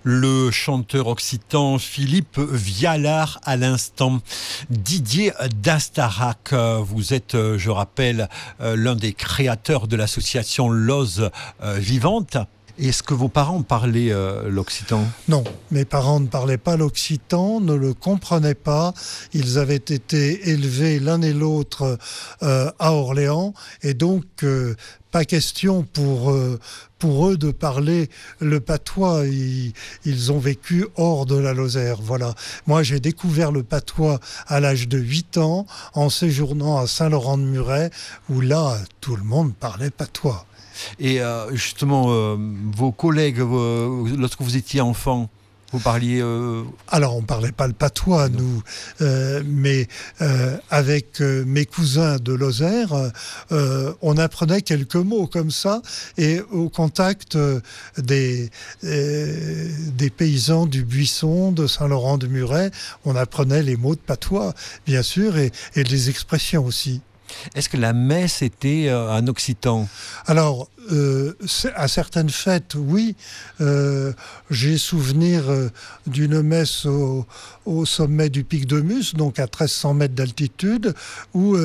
Le chanteur occitan Philippe Vialard à l'instant. Didier d'Astarac, vous êtes, je rappelle, l'un des créateurs de l'association L'Oz Vivante. Est-ce que vos parents parlaient l'occitan ? Non, mes parents ne parlaient pas l'occitan, ne le comprenaient pas. Ils avaient été élevés l'un et l'autre à Orléans, et donc pas question pour eux de parler le patois. Ils ont vécu hors de la Lozère, voilà. Moi, j'ai découvert le patois à l'âge de 8 ans, en séjournant à Saint-Laurent-de-Muret, où là, tout le monde parlait patois. Et justement, vos collègues, lorsque vous étiez enfant, vous parliez... Alors, on ne parlait pas le patois, nous, mais avec mes cousins de Lozère, on apprenait quelques mots comme ça, et au contact des paysans du Buisson, de Saint-Laurent-de-Muret, on apprenait les mots de patois, bien sûr, et des expressions aussi. Est-ce que la messe était en occitan ? Alors, à certaines fêtes, oui. J'ai souvenir d'une messe au sommet du pic de Mus, donc à 1300 mètres d'altitude, où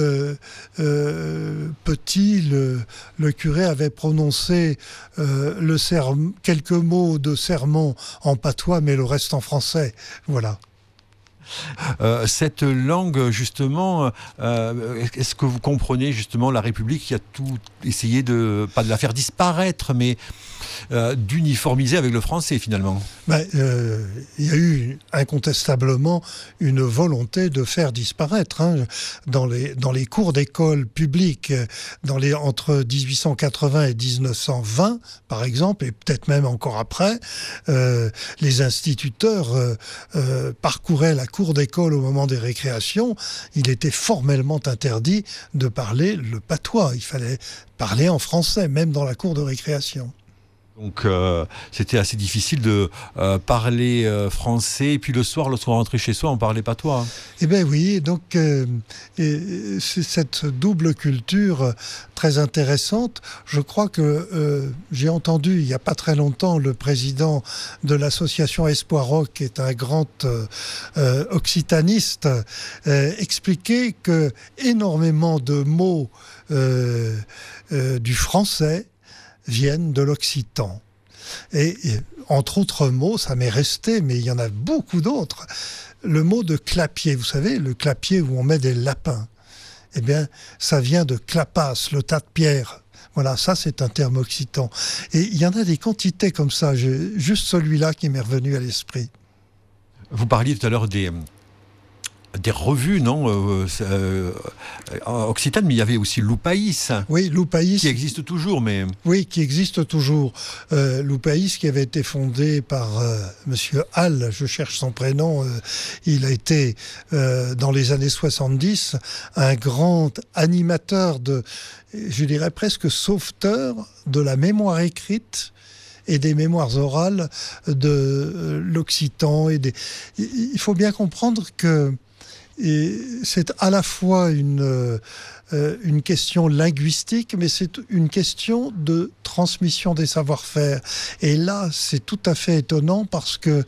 petit, le curé avait prononcé quelques mots de sermon en patois, mais le reste en français. Voilà. Cette langue, justement, est-ce que vous comprenez justement la République qui a tout essayé pas de la faire disparaître, mais d'uniformiser avec le français finalement ? Il y a eu incontestablement une volonté de faire disparaître dans les cours d'école publiques entre 1880 et 1920 par exemple, et peut-être même encore après, les instituteurs parcouraient la cour d'école au moment des récréations. Il était formellement interdit de parler le patois. Il fallait parler en français, même dans la cour de récréation. Donc c'était assez difficile de parler français, et puis le soir, lorsqu'on rentrait chez soi, on parlait patois. Eh bien oui, donc c'est cette double culture très intéressante. Je crois que j'ai entendu il n'y a pas très longtemps le président de l'association Espoir Rock, qui est un grand occitaniste, expliquer que énormément de mots du français viennent de l'occitan. Et entre autres mots, ça m'est resté, mais il y en a beaucoup d'autres. Le mot de clapier, vous savez, le clapier où on met des lapins, eh bien, ça vient de clapas, le tas de pierre. Voilà, ça c'est un terme occitan. Et il y en a des quantités comme ça, j'ai juste celui-là qui m'est revenu à l'esprit. Vous parliez tout à l'heure des revues, non occitanes, mais il y avait aussi Loupaïs. Oui, Loupaïs. Qui existe toujours, mais... Oui, qui existe toujours. Loupaïs, qui avait été fondé par Monsieur Hall, je cherche son prénom, il a été, dans les années 70, un grand animateur je dirais presque sauveteur de la mémoire écrite et des mémoires orales de l'occitan. Il faut bien comprendre que c'est à la fois une question linguistique, mais c'est une question de transmission des savoir-faire. Et là, c'est tout à fait étonnant parce que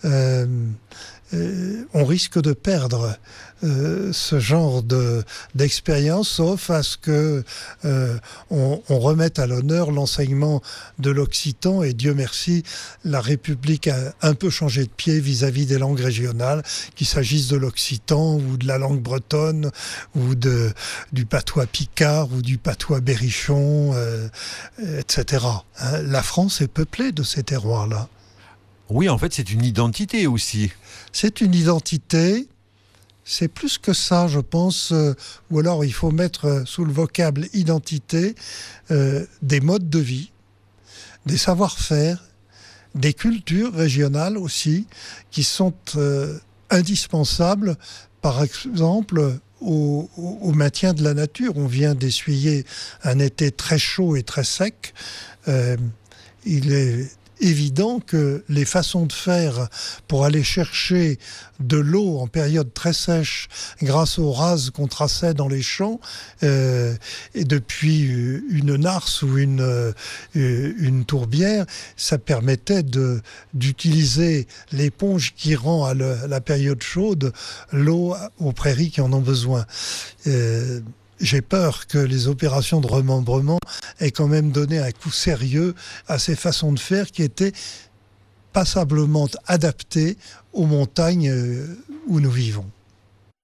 on risque de perdre ce genre d'expérience, sauf à ce que on remette à l'honneur l'enseignement de l'occitan. Et Dieu merci, la République a un peu changé de pied vis-à-vis des langues régionales, qu'il s'agisse de l'occitan ou de la langue bretonne ou du patois picard ou du patois berrichon, etc. La France est peuplée de ces terroirs-là. Oui, en fait, c'est une identité aussi. C'est une identité. C'est plus que ça, je pense, ou alors il faut mettre sous le vocable identité des modes de vie, des savoir-faire, des cultures régionales aussi, qui sont indispensables, par exemple, au maintien de la nature. On vient d'essuyer un été très chaud et très sec. Il est évident que les façons de faire pour aller chercher de l'eau en période très sèche grâce aux rases qu'on traçait dans les champs et depuis une narce ou une tourbière, ça permettait d'utiliser l'éponge qui rend à la période chaude l'eau aux prairies qui en ont besoin. J'ai peur que les opérations de remembrement aient quand même donné un coup sérieux à ces façons de faire qui étaient passablement adaptées aux montagnes où nous vivons.